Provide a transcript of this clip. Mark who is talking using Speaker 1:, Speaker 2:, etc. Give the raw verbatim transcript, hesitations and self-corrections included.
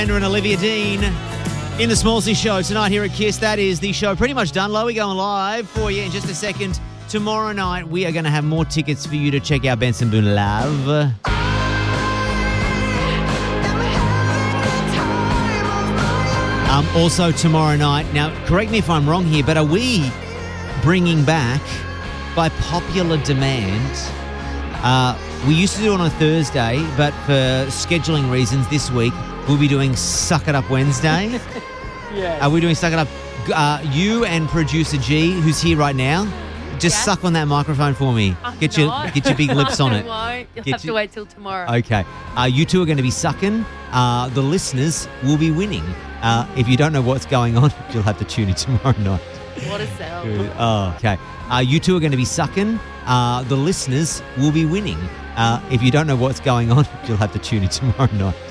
Speaker 1: Andrew and Olivia Dean in the Smallsy Show tonight here at Kiss. That is the show pretty much done. Lowy going live for you in just a second. Tomorrow night, we are going to have more tickets for you to check out Benson Boone live. Um, also tomorrow night, now correct me if I'm wrong here, but are we bringing back, by popular demand, uh, we used to do it on a Thursday, but for scheduling reasons this week, we'll be doing Suck It Up Wednesday.
Speaker 2: Yeah.
Speaker 1: Are we doing Suck It Up? Uh, you and producer G, who's here right now, just
Speaker 2: Yes.
Speaker 1: suck on that microphone for me.
Speaker 2: I'm
Speaker 1: Get your
Speaker 2: not.
Speaker 1: get your big lips on
Speaker 2: I
Speaker 1: it.
Speaker 2: won't. You'll
Speaker 1: Get
Speaker 2: have to
Speaker 1: your-
Speaker 2: wait till tomorrow.
Speaker 1: Okay. Uh, you two are going to be sucking. Uh, the listeners will be winning. Uh, if you don't know what's going on, you'll have to tune in tomorrow night.
Speaker 2: What a sell.
Speaker 1: Oh, okay. Uh, you two are going to be sucking. Uh, the listeners will be winning. Uh, if you don't know what's going on, you'll have to tune in tomorrow night.